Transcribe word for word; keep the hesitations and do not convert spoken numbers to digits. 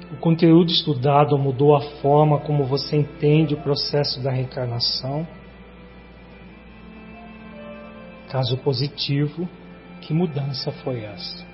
O conteúdo estudado mudou a forma como você entende o processo da reencarnação? Caso positivo, que mudança foi essa?